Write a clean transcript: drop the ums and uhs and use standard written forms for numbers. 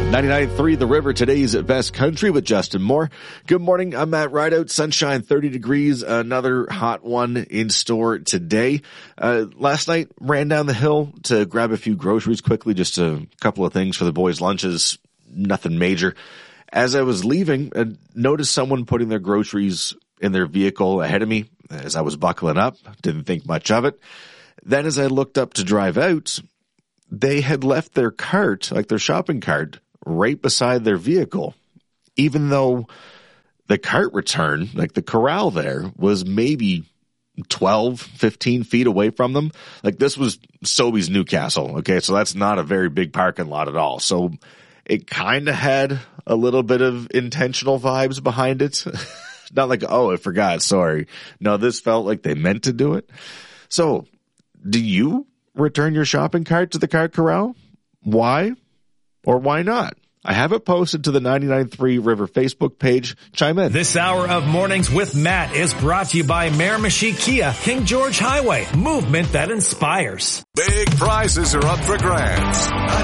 99.3 The River, today's best country with Justin Moore. Good morning. I'm Matt Rideout. Sunshine, 30 degrees. Another hot one in store today. Last night, ran down the hill to grab a few groceries quickly, just a couple of things for the boys' lunches. Nothing major. As I was leaving, I noticed someone putting their groceries in their vehicle ahead of me as I was buckling up. Didn't think much of it. Then as I looked up to drive out, they had left their cart, like their shopping cart, right beside their vehicle, even though the cart return, like the corral there, was maybe 12, 15 feet away from them. Like this was Sobeys Newcastle. Okay. So that's not a very big parking lot at all. So it kind of had a little bit of intentional vibes behind it. Not like, oh, I forgot. Sorry. No, this felt like they meant to do it. So do you return your shopping cart to the cart corral? Why? Or why not? I have it posted to the 99.3 River Facebook page. Chime in. This hour of Mornings with Matt is brought to you by Miramichi Kia, King George Highway. Movement that inspires. Big prizes are up for grabs.